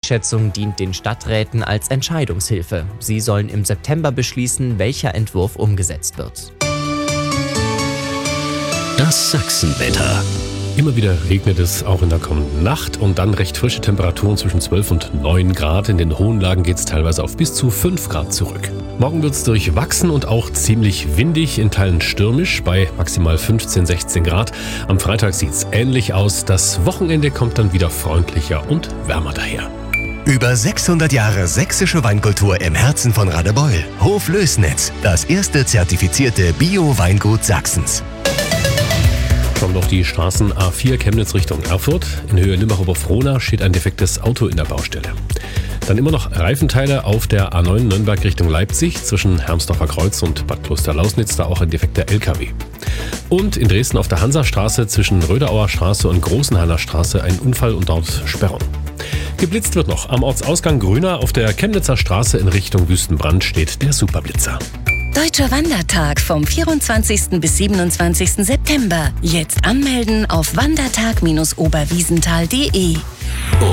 Einschätzung dient den Stadträten als Entscheidungshilfe. Sie sollen im September beschließen, welcher Entwurf umgesetzt wird. Das Sachsenwetter. Immer wieder regnet es auch in der kommenden Nacht und dann recht frische Temperaturen zwischen 12 und 9 Grad. In den hohen Lagen geht es teilweise auf bis zu 5 Grad zurück. Morgen wird es durchwachsen und auch ziemlich windig, in Teilen stürmisch bei maximal 15, 16 Grad. Am Freitag sieht es ähnlich aus. Das Wochenende kommt dann wieder freundlicher und wärmer daher. Über 600 Jahre sächsische Weinkultur im Herzen von Radebeul. Hof Lößnitz, das erste zertifizierte Bio-Weingut Sachsens. Kommt auf die Straßen A4 Chemnitz Richtung Erfurt. In Höhe Limmerhofer-Frohna steht ein defektes Auto in der Baustelle. Dann immer noch Reifenteile auf der A9 Nürnberg Richtung Leipzig zwischen Hermsdorfer Kreuz und Bad Klosterlausnitz, da auch ein defekter LKW. Und in Dresden auf der Hansastraße zwischen Röderauer Straße und Großenhainer Straße ein Unfall und dort Sperrung. Geblitzt wird noch. Am Ortsausgang Grüner auf der Chemnitzer Straße in Richtung Wüstenbrand steht der Superblitzer. Deutscher Wandertag vom 24. bis 27. September. Jetzt anmelden auf wandertag-oberwiesenthal.de.